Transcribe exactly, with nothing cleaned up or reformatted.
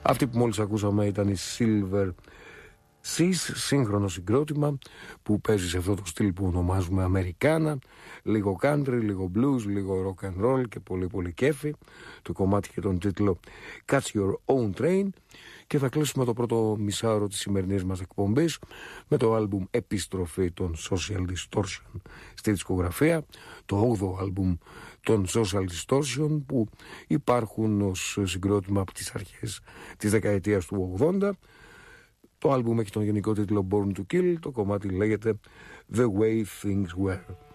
Αυτή που μόλις ακούσαμε ήταν η Silver Seas, σύγχρονο συγκρότημα που παίζει σε αυτό το στυλ που ονομάζουμε Αμερικάνα, λίγο country, λίγο blues, λίγο rock and roll και πολύ πολύ κέφι. Το κομμάτι και τον τίτλο Catch Your Own Train. Και θα κλείσουμε το πρώτο μισάωρο της σημερινής μας εκπομπής με το άλμπουμ Επιστροφή των Social Distortion στη δισκογραφία, το όγδοο άλμπουμ των Social Distortion, που υπάρχουν ως συγκρότημα από τις αρχές της δεκαετίας του ογδόντα. Το άλμπουμ έχει τον γενικό τίτλο Born to Kill, το κομμάτι λέγεται The Way Things Were.